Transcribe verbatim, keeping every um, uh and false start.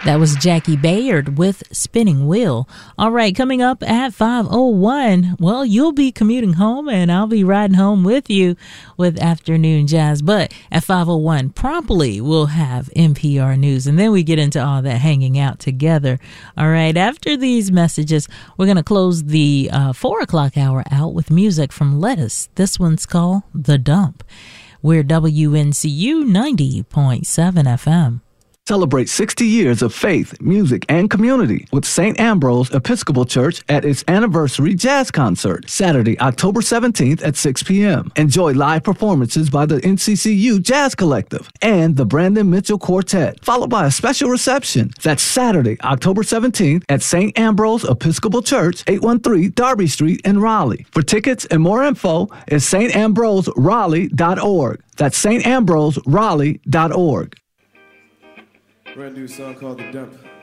That was Jackie Bayard with Spinning Wheel. All right, coming up at five oh one, well, you'll be commuting home and I'll be riding home with you with Afternoon Jazz. But at five oh one, promptly, we'll have N P R News. And then we get into all that hanging out together. All right, after these messages, we're going to close the uh, four o'clock hour out with music from Lettuce. This one's called The Dump. We're W N C U ninety point seven F M. Celebrate sixty years of faith, music, and community with Saint Ambrose Episcopal Church at its anniversary jazz concert, Saturday, October seventeenth at six p.m. Enjoy live performances by the N C C U Jazz Collective and the Brandon Mitchell Quartet, followed by a special reception. That's Saturday, October seventeenth at Saint Ambrose Episcopal Church, eight one three Darby Street in Raleigh. For tickets and more info is s t ambrose raleigh dot org. That's s t ambrose raleigh dot org. Brand new song called The Dump.